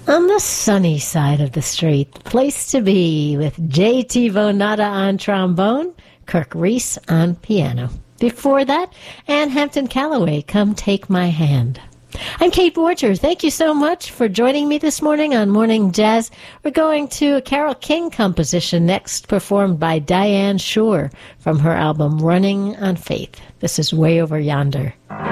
On the sunny side of the street, the place to be, with J.T. Vonada on trombone, Kirk Reese on piano. Before that, Ann Hampton Callaway, Come Take My Hand. I'm Kate Borger. Thank you so much for joining me this morning on Morning Jazz. We're going to a Carole King composition next, performed by Diane Shore from her album Running on Faith. This is Way Over Yonder.